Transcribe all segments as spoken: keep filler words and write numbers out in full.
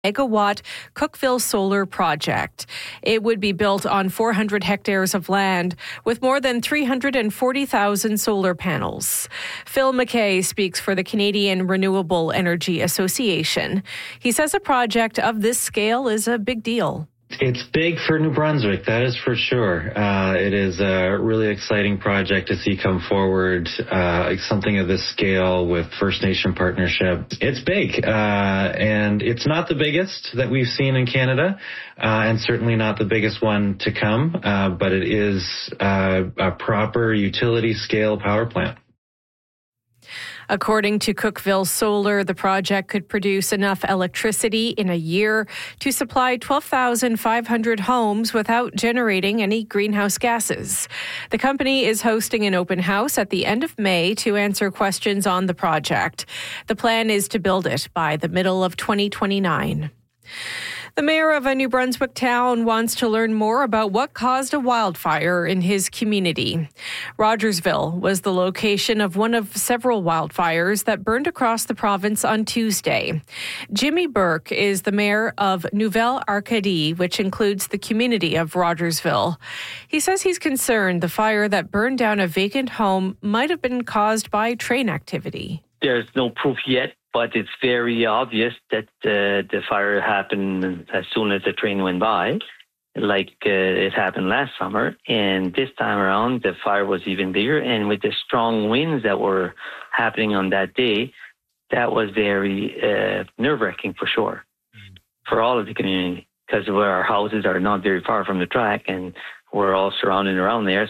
megawatt Cookeville Solar Project. It would be built on four hundred hectares of land with more than three hundred forty thousand solar panels. Phil McKay speaks for the Canadian Renewable Energy Association. He says a project of this scale is a big deal. It's big for New Brunswick, that is for sure. Uh, it is a really exciting project to see come forward, uh, something of this scale with First Nation partnership. It's big, uh, and it's not the biggest that we've seen in Canada, uh, and certainly not the biggest one to come, uh, but it is uh, a proper utility scale power plant. According to Cookeville Solar, the project could produce enough electricity in a year to supply twelve thousand five hundred homes without generating any greenhouse gases. The company is hosting an open house at the end of May to answer questions on the project. The plan is to build it by the middle of twenty twenty-nine. The mayor of a New Brunswick town wants to learn more about what caused a wildfire in his community. Rogersville was the location of one of several wildfires that burned across the province on Tuesday. Jimmy Burke is the mayor of Nouvelle Arcadie, which includes the community of Rogersville. He says he's concerned the fire that burned down a vacant home might have been caused by train activity. There's no proof yet, but it's very obvious that uh, the fire happened as soon as the train went by, like uh, it happened last summer. And this time around, the fire was even bigger. And with the strong winds that were happening on that day, that was very uh, nerve-wracking for sure, mm. for all of the community, because where our houses are not very far from the track and we're all surrounded around there.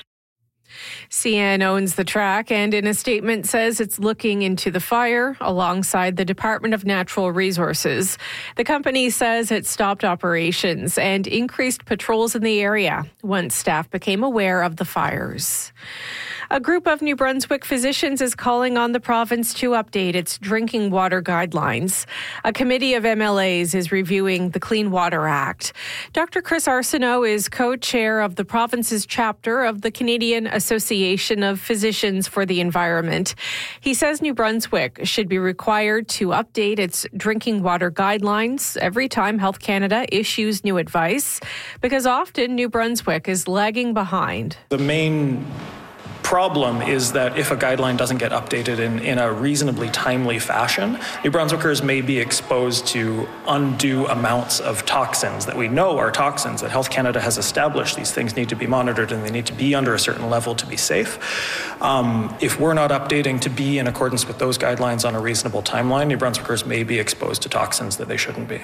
C N owns the track and in a statement says it's looking into the fire alongside the Department of Natural Resources. The company says it stopped operations and increased patrols in the area once staff became aware of the fires. A group of New Brunswick physicians is calling on the province to update its drinking water guidelines. A committee of M L As is reviewing the Clean Water Act. Doctor Chris Arsenault is co-chair of the province's chapter of the Canadian Association of Physicians for the Environment. He says New Brunswick should be required to update its drinking water guidelines every time Health Canada issues new advice, because often New Brunswick is lagging behind. The main problem is that if a guideline doesn't get updated in, in a reasonably timely fashion, New Brunswickers may be exposed to undue amounts of toxins that we know are toxins, that Health Canada has established. These things need to be monitored and they need to be under a certain level to be safe. Um, if we're not updating to be in accordance with those guidelines on a reasonable timeline, New Brunswickers may be exposed to toxins that they shouldn't be.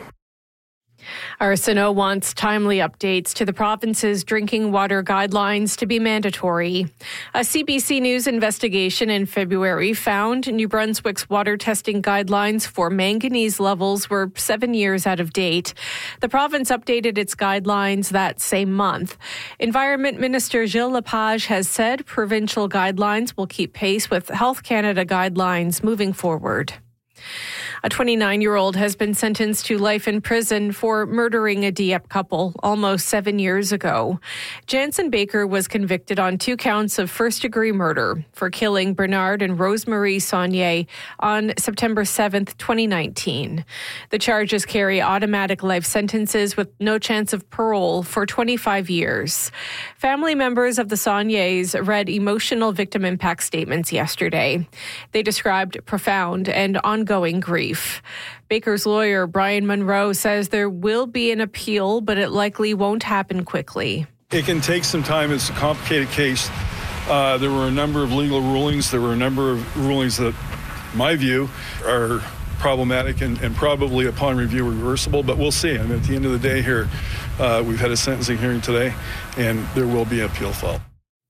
Arsenault wants timely updates to the province's drinking water guidelines to be mandatory. A C B C News investigation in February found New Brunswick's water testing guidelines for manganese levels were seven years out of date. The province updated its guidelines that same month. Environment Minister Gilles Lepage has said provincial guidelines will keep pace with Health Canada guidelines moving forward. A twenty-nine-year-old has been sentenced to life in prison for murdering a Dieppe couple almost seven years ago. Jansen Baker was convicted on two counts of first-degree murder for killing Bernard and Rosemarie Saunier on September seventh, twenty nineteen. The charges carry automatic life sentences with no chance of parole for twenty-five years. Family members of the Sauniers read emotional victim impact statements yesterday. They described profound and ongoing grief. Baker's lawyer, Brian Monroe, says there will be an appeal, but it likely won't happen quickly. It can take some time. It's a complicated case. Uh, there were a number of legal rulings. There were a number of rulings that, in my view, are problematic and, and probably upon review reversible, but we'll see. I mean, at the end of the day here, uh, we've had a sentencing hearing today, and there will be an appeal filed.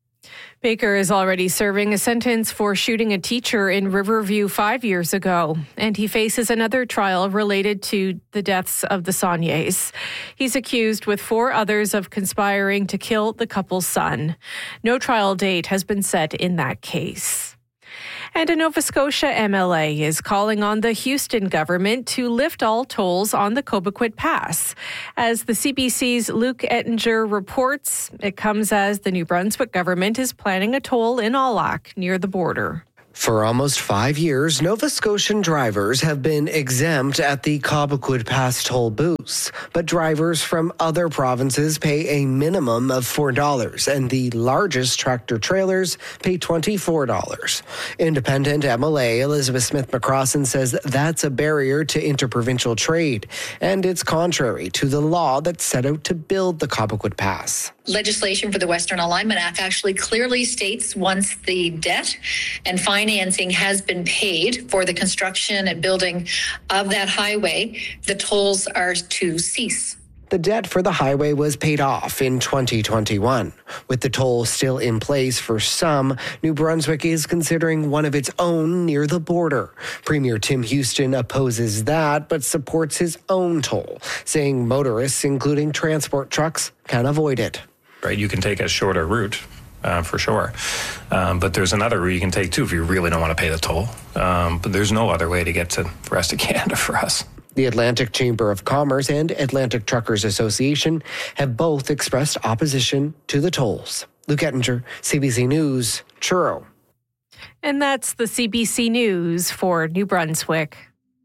Baker is already serving a sentence for shooting a teacher in Riverview five years ago, and he faces another trial related to the deaths of the Sauniers. He's accused with four others of conspiring to kill the couple's son. No trial date has been set in that case. And a Nova Scotia M L A is calling on the Houston government to lift all tolls on the Cobequid Pass. As the C B C's Luke Ettinger reports, it comes as the New Brunswick government is planning a toll in Allac near the border. For almost five years, Nova Scotian drivers have been exempt at the Cobequid Pass toll booths, but drivers from other provinces pay a minimum of four dollars, and the largest tractor-trailers pay twenty-four dollars. Independent M L A Elizabeth Smith-McCrossan says that's a barrier to interprovincial trade, and it's contrary to the law that set out to build the Cobequid Pass. Legislation for the Western Alignment Act actually clearly states once the debt and financing has been paid for the construction and building of that highway, the tolls are to cease. The debt for the highway was paid off in twenty twenty-one. With the toll still in place for some, New Brunswick is considering one of its own near the border. Premier Tim Houston opposes that, but supports his own toll, saying motorists, including transport trucks, can avoid it. Right, you can take a shorter route, uh, for sure. Um, but there's another route you can take, too, if you really don't want to pay the toll. Um, but there's no other way to get to the rest of Canada for us. The Atlantic Chamber of Commerce and Atlantic Truckers Association have both expressed opposition to the tolls. Luke Ettinger, C B C News, Truro. And that's the C B C News for New Brunswick.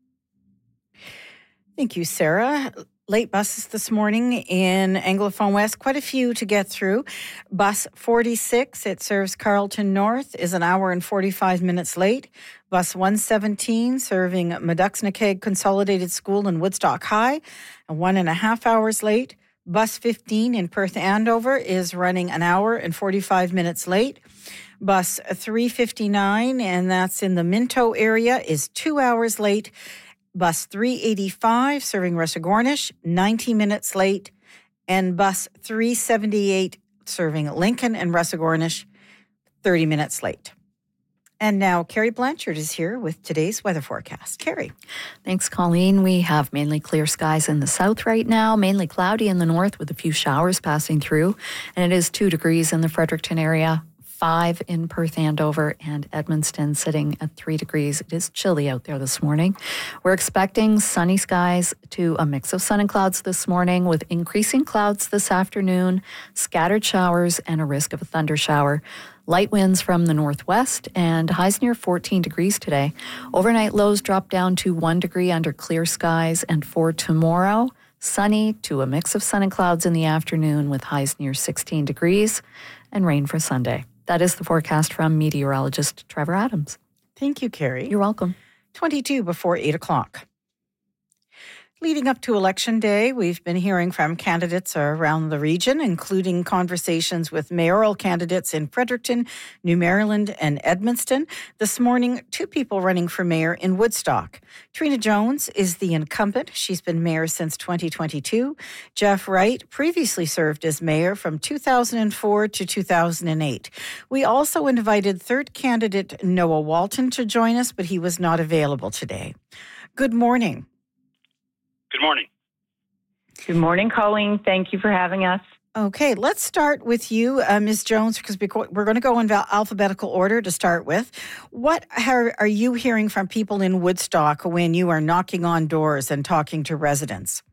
Thank you, Sarah. Late buses this morning in Anglophone West, quite a few to get through. Bus forty-six, it serves Carlton North, is an hour and forty-five minutes late. Bus one seventeen, serving Meduxnaqueg Consolidated School and Woodstock High, and one and a half hours late. Bus fifteen in Perth Andover is running an hour and forty-five minutes late. Bus three fifty-nine, and that's in the Minto area, is two hours late. Bus three eighty-five, serving Russagornish, ninety minutes late. And bus three seventy-eight, serving Lincoln and Russagornish, thirty minutes late. And now Carrie Blanchard is here with today's weather forecast. Carrie. Thanks, Colleen. We have mainly clear skies in the south right now, mainly cloudy in the north with a few showers passing through. And it is two degrees in the Fredericton area, five in Perth Andover, and Edmundston sitting at three degrees. It is chilly out there this morning. We're expecting sunny skies to a mix of sun and clouds this morning with increasing clouds this afternoon, scattered showers, and a risk of a thunder shower. Light winds from the northwest and highs near fourteen degrees today. Overnight lows drop down to one degree under clear skies, and for tomorrow, sunny to a mix of sun and clouds in the afternoon with highs near sixteen degrees and rain for Sunday. That is the forecast from meteorologist Trevor Adams. Thank you, Carrie. You're welcome. twenty-two before eight o'clock. Leading up to Election Day, we've been hearing from candidates around the region, including conversations with mayoral candidates in Fredericton, New Maryland, and Edmundston. This morning, two people running for mayor in Woodstock. Trina Jones is the incumbent. She's been mayor since twenty twenty-two. Jeff Wright previously served as mayor from two thousand four to two thousand eight. We also invited third candidate Noah Walton to join us, but he was not available today. Good morning. Good morning. Good morning, Colleen. Thank you for having us. Okay, let's start with you, uh, Miz Jones, because we're going to go in alphabetical order to start with. What are, are you hearing from people in Woodstock when you are knocking on doors and talking to residents?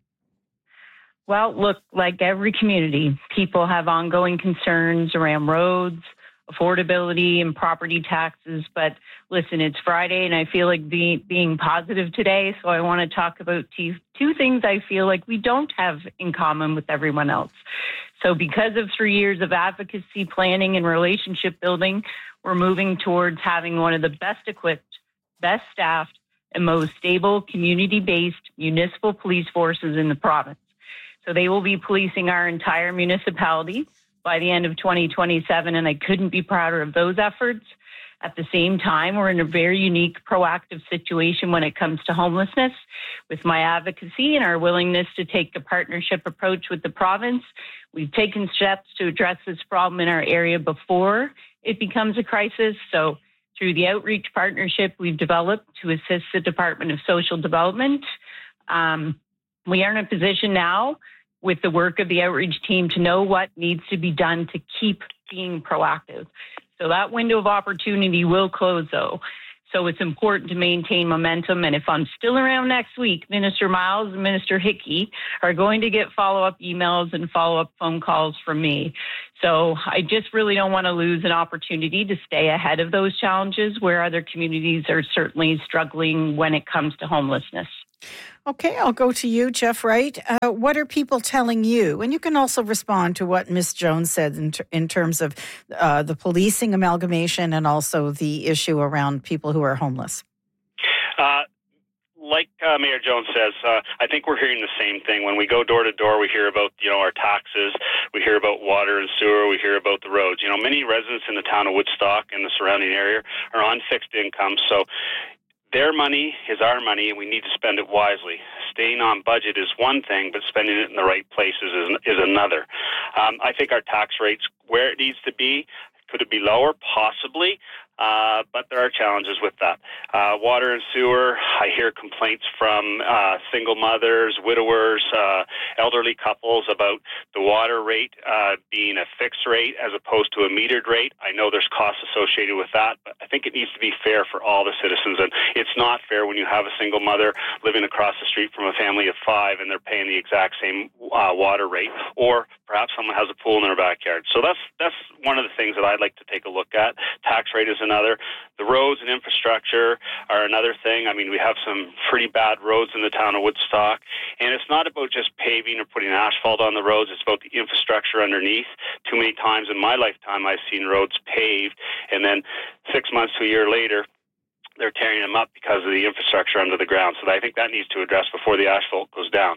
Well, look, like every community, people have ongoing concerns around roads, affordability, and property taxes. But listen, it's Friday, and I feel like be, being positive today, so I want to talk about two, two things I feel like we don't have in common with everyone else. So because of three years of advocacy, planning, and relationship building, we're moving towards having one of the best equipped, best staffed, and most stable community-based municipal police forces in the province. So they will be policing our entire municipality by the end of twenty twenty-seven, and I couldn't be prouder of those efforts. At the same time, we're in a very unique, proactive situation when it comes to homelessness. With my advocacy and our willingness to take a partnership approach with the province, we've taken steps to address this problem in our area before it becomes a crisis. So through the outreach partnership we've developed to assist the Department of Social Development, um, we are in a position now with the work of the outreach team to know what needs to be done to keep being proactive. So that window of opportunity will close, though. So it's important to maintain momentum. And if I'm still around next week, Minister Miles and Minister Hickey are going to get follow-up emails and follow-up phone calls from me. So I just really don't want to lose an opportunity to stay ahead of those challenges where other communities are certainly struggling when it comes to homelessness. Okay, I'll go to you, Jeff Wright. Uh, what are people telling you? And you can also respond to what Miz Jones said in, ter- in terms of uh, the policing amalgamation and also the issue around people who are homeless. Uh, like uh, Mayor Jones says, uh, I think we're hearing the same thing. When we go door to door, we hear about, you know, our taxes, we hear about water and sewer, we hear about the roads. You know, many residents in the town of Woodstock and the surrounding area are on fixed income, so their money is our money, and we need to spend it wisely. Staying on budget is one thing, but spending it in the right places is, is another. Um, I think our tax rate's where it needs to be. Could it be lower? Possibly. Uh, but there are challenges with that. Uh, water and sewer, I hear complaints from uh, single mothers, widowers, uh, elderly couples about the water rate uh, being a fixed rate as opposed to a metered rate. I know there's costs associated with that, but I think it needs to be fair for all the citizens. And it's not fair when you have a single mother living across the street from a family of five and they're paying the exact same uh, water rate, or perhaps someone has a pool in their backyard. So that's that's one of the things that I'd like to take a look at. Tax rate is another. The roads and infrastructure are another thing. I mean, we have some pretty bad roads in the town of Woodstock, and it's not about just paving or putting asphalt on the roads. It's about the infrastructure underneath. Too many times in my lifetime, I've seen roads paved, and then six months to a year later, they're tearing them up because of the infrastructure under the ground. So I think that needs to address before the asphalt goes down.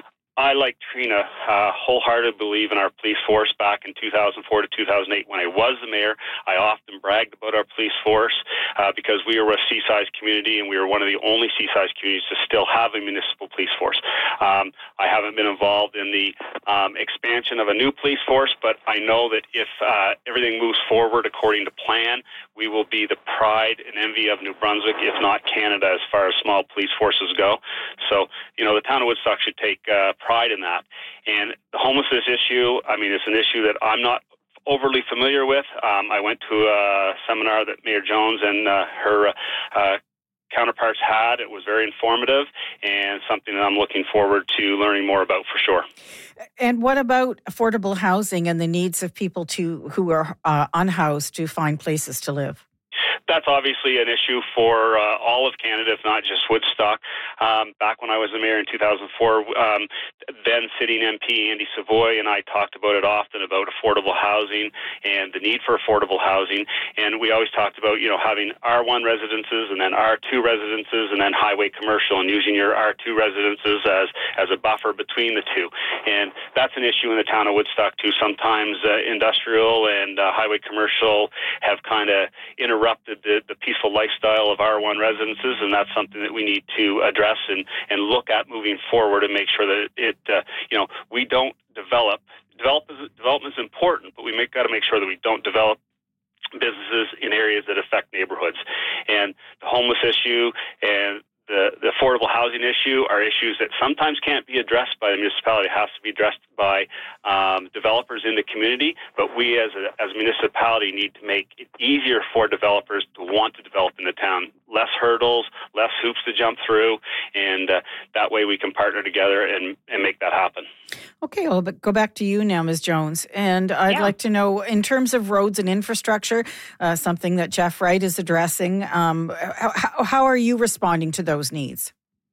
I, like Trina, uh, wholeheartedly believe in our police force. Back in two thousand four to two thousand eight, when I was the mayor, I often bragged about our police force uh, because we were a C-sized community, and we were one of the only C-sized communities to still have a municipal police force. Um, I haven't been involved in the um, expansion of a new police force, but I know that if uh, everything moves forward according to plan, we will be the pride and envy of New Brunswick, if not Canada, as far as small police forces go. So, you know, the town of Woodstock should take uh, pride in that. And the homelessness issue, I mean, it's an issue that I'm not overly familiar with. Um, I went to a seminar that Mayor Jones and uh, her uh, counterparts had. It was very informative and something that I'm looking forward to learning more about for sure. And what about affordable housing and the needs of people to who are uh, unhoused to find places to live? That's obviously an issue for uh, all of Canada, if not just Woodstock. Um, back when I was the mayor in two thousand four, um, then sitting M P Andy Savoy and I talked about it often, about affordable housing and the need for affordable housing. And we always talked about, you know, having R one residences and then R two residences and then highway commercial, and using your R two residences as, as a buffer between the two. And that's an issue in the town of Woodstock, too. Sometimes uh, industrial and uh, highway commercial have kind of interrupted The, the peaceful lifestyle of R one residences, and that's something that we need to address and, and look at moving forward and make sure that it, uh, you know, we don't develop. Develop is, development is important, but we make got to make sure that we don't develop businesses in areas that affect neighborhoods. And the homeless issue and The, the affordable housing issue are issues that sometimes can't be addressed by the municipality. It has to be addressed by um, developers in the community, but we as a, as a municipality need to make it easier for developers to want to develop in the town. Less hurdles, less hoops to jump through, and uh, that way we can partner together and, and make that happen. Okay, I'll go back to you now, Miz Jones. And I'd yeah. like to know, in terms of roads and infrastructure, uh, something that Jeff Wright is addressing, um, how, how are you responding to those needs?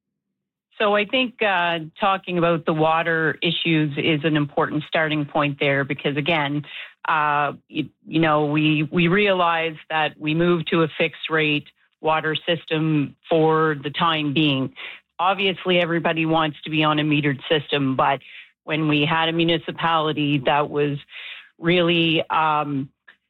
So I think uh, talking about the water issues is an important starting point there, because, again, uh, you, you know, we, we realize that we moved to a fixed rate water system for the time being. Obviously, everybody wants to be on a metered system, but when we had a municipality that was really um,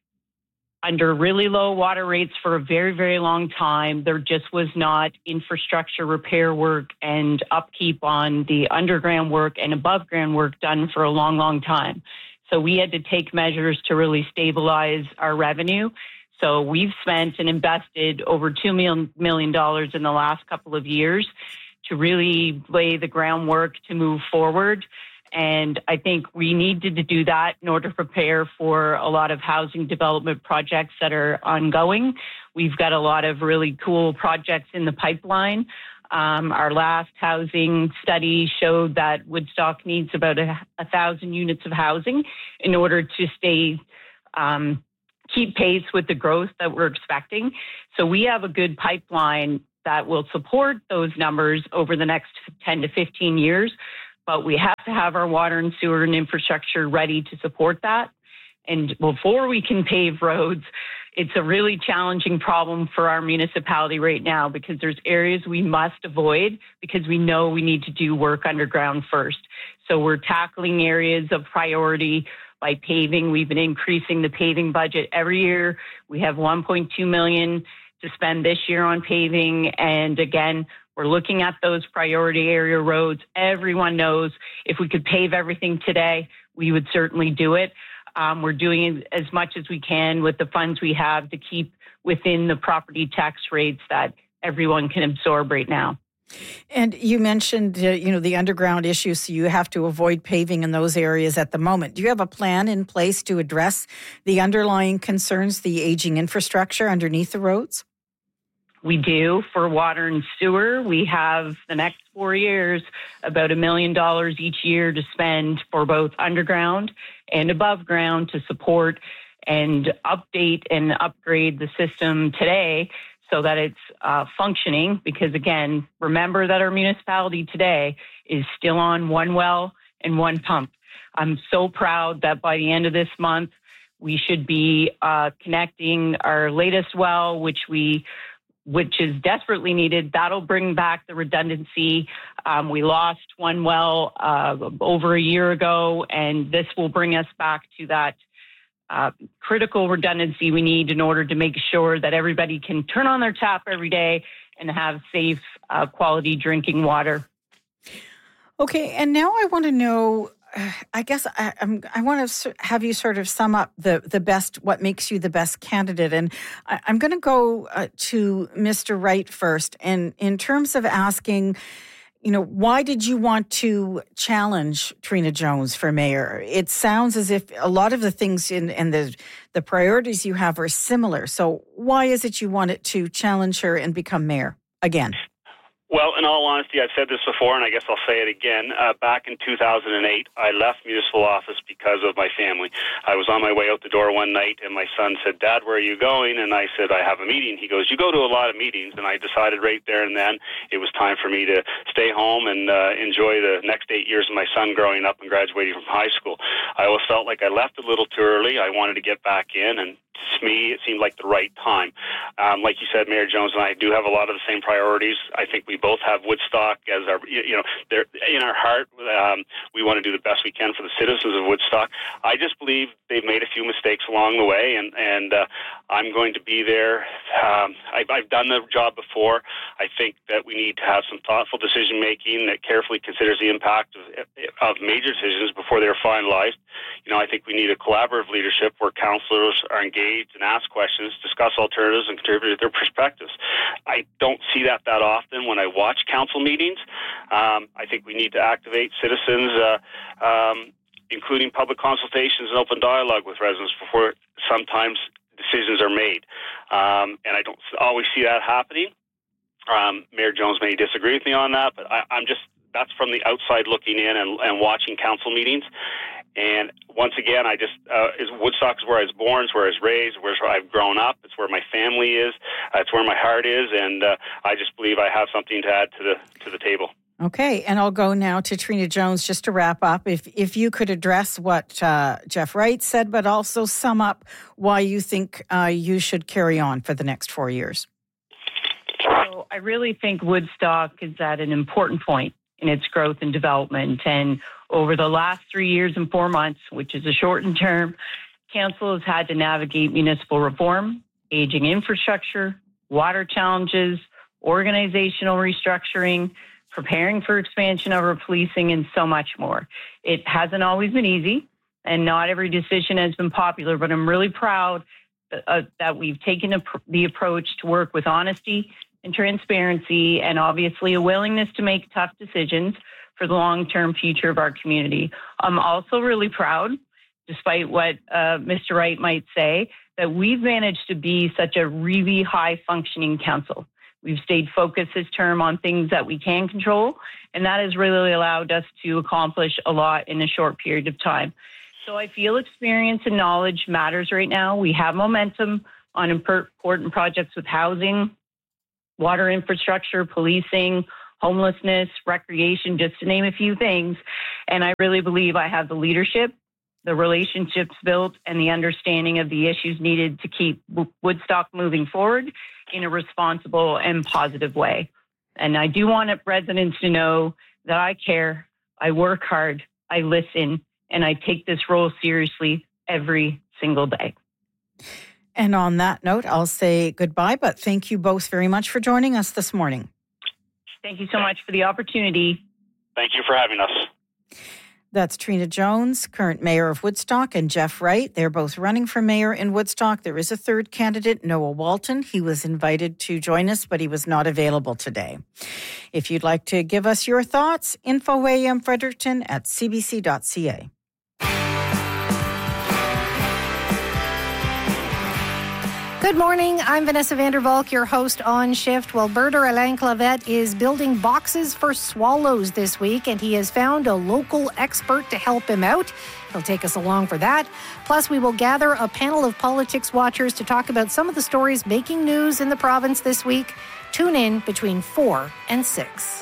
under really low water rates for a very, very long time, there just was not infrastructure repair work and upkeep on the underground work and above ground work done for a long, long time. So we had to take measures to really stabilize our revenue. So we've spent and invested over two million dollars in the last couple of years to really lay the groundwork to move forward. And I think we needed to do that in order to prepare for a lot of housing development projects that are ongoing. we've got a lot of really cool projects in the pipeline. Um, our last housing study showed that Woodstock needs about a, a thousand units of housing in order to stay, um, keep pace with the growth that we're expecting. So we have a good pipeline that will support those numbers over the next ten to fifteen years, but we have to have our water and sewer and infrastructure ready to support that. And before we can pave roads, it's a really challenging problem for our municipality right now because there's areas we must avoid because we know we need to do work underground first. So we're tackling areas of priority by paving. We've been increasing the paving budget every year. We have one point two million dollars to spend this year on paving. And again, we're looking at those priority area roads. Everyone knows if we could pave everything today, we would certainly do it. Um, we're doing as much as we can with the funds we have to keep within the property tax rates that everyone can absorb right now. And you mentioned, uh, you know, the underground issues, so you have to avoid paving in those areas at the moment. Do you have a plan in place to address the underlying concerns, the aging infrastructure underneath the roads? We do. For water and sewer, we have the next four years about a million dollars each year to spend for both underground and above ground to support and update and upgrade the system today so that it's uh, functioning. Because again, remember that our municipality today is still on one well and one pump. I'm so proud that by the end of this month, we should be uh, connecting our latest well, which we which is desperately needed. That'll bring back the redundancy. Um, we lost one well uh, over a year ago, and this will bring us back to that uh, critical redundancy we need in order to make sure that everybody can turn on their tap every day and have safe, uh, quality drinking water. Okay, and now I want to know, I guess I, I'm, I want to have you sort of sum up the, the best, what makes you the best candidate. And I, I'm going to go uh, to Mister Wright first. And in terms of asking, you know, why did you want to challenge Trina Jones for mayor? It sounds as if a lot of the things in and the, the priorities you have are similar. So why is it you wanted to challenge her and become mayor again? Well, in all honesty, I've said this before, and I guess I'll say it again. Uh, back in two thousand eight, I left municipal office because of my family. I was on my way out the door one night, and my son said, "Dad, where are you going?" And I said, "I have a meeting." He goes, "You go to a lot of meetings." And I decided right there and then it was time for me to stay home and uh, enjoy the next eight years of my son growing up and graduating from high school. I always felt like I left a little too early. I wanted to get back in, and to me, it seemed like the right time. Um, like you said, Mayor Jones and I do have a lot of the same priorities. I think we both have Woodstock as our, you know, they're in our heart. Um, we want to do the best we can for the citizens of Woodstock. I just believe they've made a few mistakes along the way, and, and uh, I'm going to be there. Um, I, I've done the job before. I think that we need to have some thoughtful decision-making that carefully considers the impact of, of major decisions before they're finalized. You know, I think we need a collaborative leadership where councillors are engaged and ask questions, discuss alternatives, and contribute their perspectives. I don't see that that often when I watch council meetings. Um, I think we need to activate citizens, uh, um, including public consultations and open dialogue with residents before sometimes decisions are made. Um, and I don't always see that happening. Um, Mayor Jones may disagree with me on that, but I, I'm just, that's from the outside looking in and, and watching council meetings. And once again, I just, uh, is Woodstock is where I was born, it's where I was raised, where I've grown up, it's where my family is, uh, it's where my heart is, and uh, I just believe I have something to add to the to the table. Okay, and I'll go now to Trina Jones just to wrap up. If if you could address what uh, Jeff Wright said, but also sum up why you think uh, you should carry on for the next four years. So I really think Woodstock is at an important point in its growth and development. And over the last three years and four months, which is a shortened term, council has had to navigate municipal reform, aging infrastructure, water challenges, organizational restructuring, preparing for expansion of our policing, and so much more. It hasn't always been easy, and not every decision has been popular, but I'm really proud uh, that we've taken a, the approach to work with honesty and transparency, and obviously a willingness to make tough decisions for the long-term future of our community. I'm also really proud despite what uh, Mister Wright might say, that we've managed to be such a really high-functioning council. We've stayed focused this term on things that we can control, and that has really allowed us to accomplish a lot in a short period of time. So I feel experience and knowledge matters right now. We have momentum on important projects with housing, water infrastructure, policing, homelessness, recreation, just to name a few things. And I really believe I have the leadership, the relationships built, and the understanding of the issues needed to keep Woodstock moving forward in a responsible and positive way. And I do want residents to know that I care, I work hard, I listen, and I take this role seriously every single day. And on that note, I'll say goodbye, but thank you both very much for joining us this morning. Thank you so much for the opportunity. Thank you for having us. That's Trina Jones, current mayor of Woodstock, and Jeff Wright. They're both running for mayor in Woodstock. There is a third candidate, Noah Walton. He was invited to join us, but he was not available today. If you'd like to give us your thoughts, info A M Fredericton at c b c dot c a. Good morning. I'm Vanessa Vandervalk, your host on Shift. Well, birder Alain Clavette is building boxes for swallows this week, and he has found a local expert to help him out. He'll take us along for that. Plus, we will gather a panel of politics watchers to talk about some of the stories making news in the province this week. Tune in between four and six.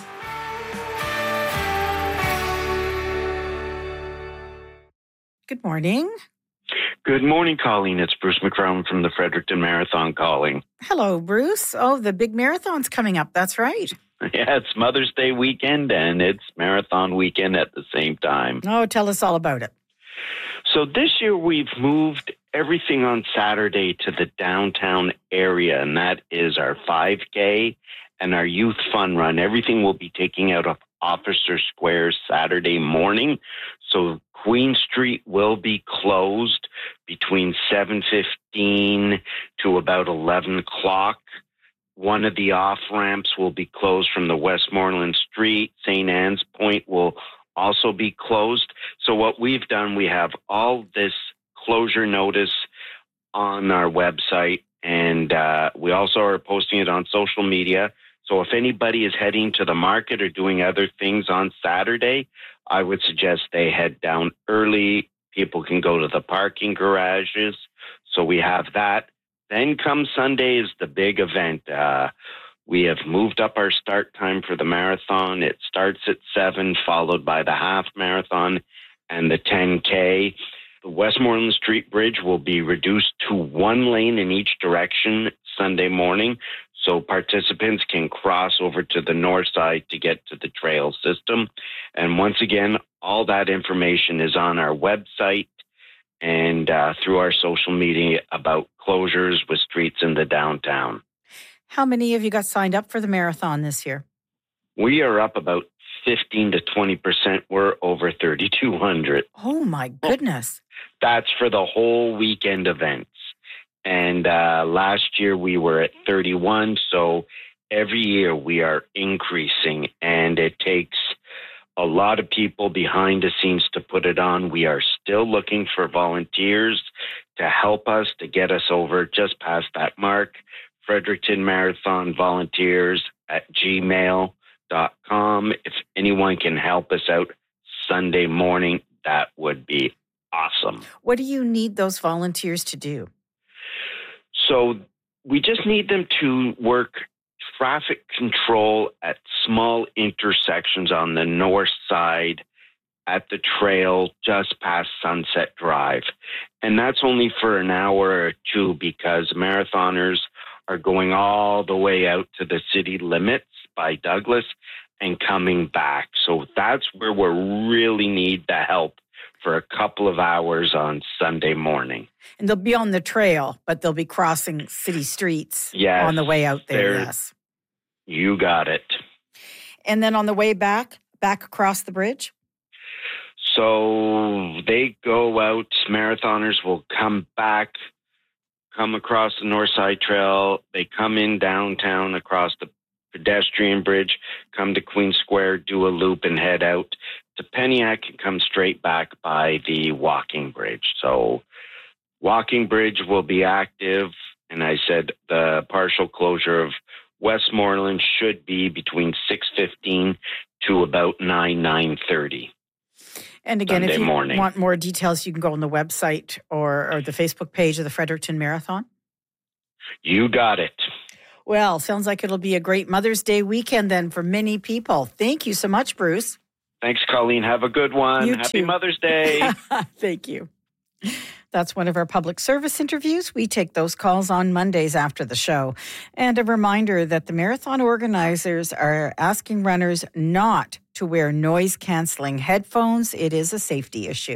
Good morning. Good morning, Colleen. It's Bruce McFarland from the Fredericton Marathon calling. Hello, Bruce. Oh, the big marathon's coming up. That's right. Yeah, it's Mother's Day weekend, and it's marathon weekend at the same time. Oh, tell us all about it. So this year we've moved everything on Saturday to the downtown area, and that is our five K and our youth fun run. Everything will be taking out of Officer Square Saturday morning. So Queen Street will be closed between seven fifteen to about eleven o'clock. One of the off-ramps will be closed from the Westmoreland Street. Saint Anne's Point will also be closed. So what we've done, we have all this closure notice on our website, and uh, we also are posting it on social media. So if anybody is heading to the market or doing other things on Saturday, I would suggest they head down early. People can go to the parking garages. So we have that. Then come Sunday is the big event. Uh, we have moved up our start time for the marathon. It starts at seven, followed by the half marathon and the ten K. The Westmoreland Street Bridge will be reduced to one lane in each direction Sunday morning, so participants can cross over to the north side to get to the trail system. And once again, all that information is on our website and uh, through our social media about closures with streets in the downtown. How many of you got signed up for the marathon this year? We are up about fifteen to twenty percent. We're over thirty-two hundred. Oh, my goodness. That's for the whole weekend events. And uh, last year we were at thirty-one. So every year we are increasing, and it takes a lot of people behind the scenes to put it on. We are still looking for volunteers to help us to get us over just past that mark. Fredericton Marathon Volunteers at gmail dot com. If anyone can help us out Sunday morning, that would be awesome. What do you need those volunteers to do? So we just need them to work traffic control at small intersections on the north side at the trail just past Sunset Drive. And that's only for an hour or two because marathoners are going all the way out to the city limits by Douglas and coming back. So that's where we really need the help for a couple of hours on Sunday morning. And they'll be on the trail, but they'll be crossing city streets yes, on the way out there, yes. You got it. And then on the way back, back across the bridge? So they go out, marathoners will come back, come across the North Side Trail, they come in downtown across the pedestrian bridge, come to Queen Square, do a loop and head out to Peniac and come straight back by the walking bridge. So walking bridge will be active. And I said the partial closure of Westmoreland should be between six fifteen to about nine, nine thirty. And again, Sunday if you morning. want more details, you can go on the website or, or the Facebook page of the Fredericton Marathon. You got it. Well, sounds like it'll be a great Mother's Day weekend then for many people. Thank you so much, Bruce. Thanks, Colleen. Have a good one. You Happy too. Mother's Day. Thank you. That's one of our public service interviews. We take those calls on Mondays after the show. And a reminder that the marathon organizers are asking runners not to wear noise-canceling headphones. It is a safety issue.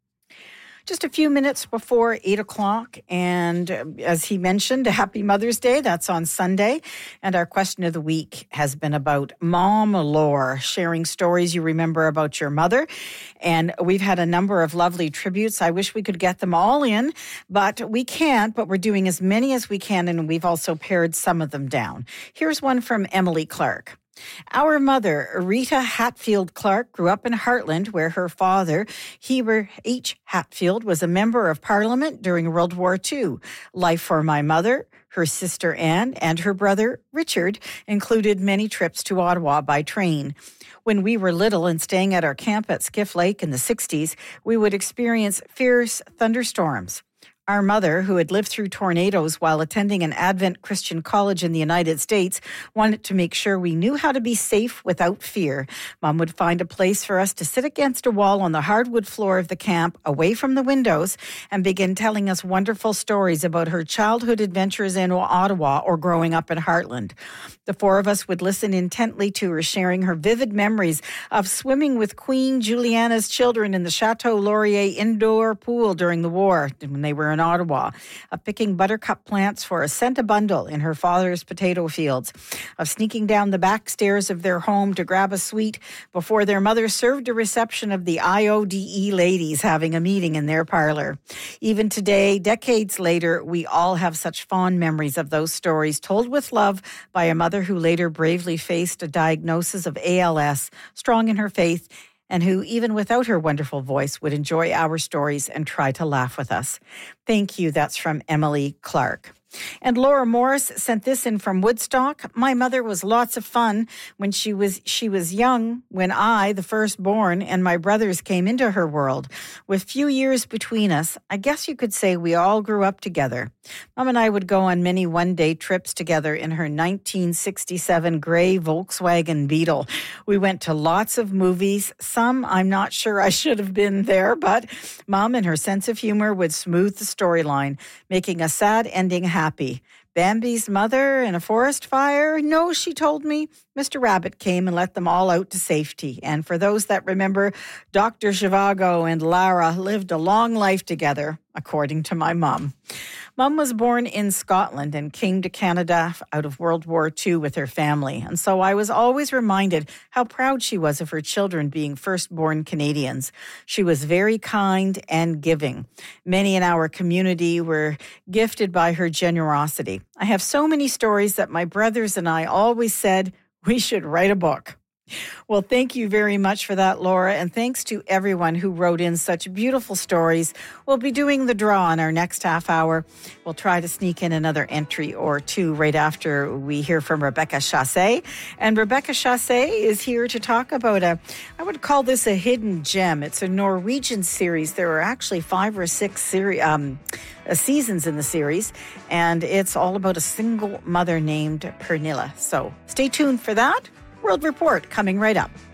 Just a few minutes before eight o'clock, and as he mentioned, a happy Mother's Day. That's on Sunday. And our question of the week has been about mom lore, sharing stories you remember about your mother. And we've had a number of lovely tributes. I wish we could get them all in, but we can't, but we're doing as many as we can, and we've also pared some of them down. Here's one from Emily Clark. Our mother, Rita Hatfield Clark, grew up in Heartland, where her father, Heber H. Hatfield, was a member of Parliament during World War Two. Life for my mother, her sister Anne, and her brother Richard included many trips to Ottawa by train. When we were little and staying at our camp at Skiff Lake in the sixties, we would experience fierce thunderstorms. Our mother, who had lived through tornadoes while attending an Advent Christian college in the United States, wanted to make sure we knew how to be safe without fear. Mom would find a place for us to sit against a wall on the hardwood floor of the camp, away from the windows, and begin telling us wonderful stories about her childhood adventures in Ottawa or growing up in Heartland. The four of us would listen intently to her, sharing her vivid memories of swimming with Queen Juliana's children in the Chateau Laurier indoor pool during the war when they were in Ottawa, of picking buttercup plants for a cent a bundle in her father's potato fields, of sneaking down the back stairs of their home to grab a sweet before their mother served a reception of the I O D E ladies having a meeting in their parlor. Even today, decades later, we all have such fond memories of those stories told with love by a mother who later bravely faced a diagnosis of A L S, strong in her faith, and who, even without her wonderful voice, would enjoy our stories and try to laugh with us. Thank you. That's from Emily Clark. And Laura Morris sent this in from Woodstock. My mother was lots of fun when she was she was young, when I, the firstborn, and my brothers came into her world. With few years between us, I guess you could say we all grew up together. Mom and I would go on many one-day trips together in her nineteen sixty-seven gray Volkswagen Beetle. We went to lots of movies. Some I'm not sure I should have been there, but Mom, in her sense of humor, would smooth the storyline, making a sad ending happy. Bambi's mother in a forest fire? No, she told me. Mister Rabbit came and let them all out to safety. And for those that remember, Doctor Zhivago and Lara lived a long life together, according to my mom. Mom was born in Scotland and came to Canada out of World War Two with her family. And so I was always reminded how proud she was of her children being firstborn Canadians. She was very kind and giving. Many in our community were gifted by her generosity. I have so many stories that my brothers and I always said we should write a book. Well, thank you very much for that, Laura, and thanks to everyone who wrote in such beautiful stories. We'll be doing the draw in our next half hour. We'll try to sneak in another entry or two right after we hear from Rebecca Chassé. And Rebecca Chassé is here to talk about a, I would call this a hidden gem. It's a Norwegian series. There are actually five or six seri- um, uh, seasons in the series, and it's all about a single mother named Pernilla. So stay tuned for that. World Report coming right up.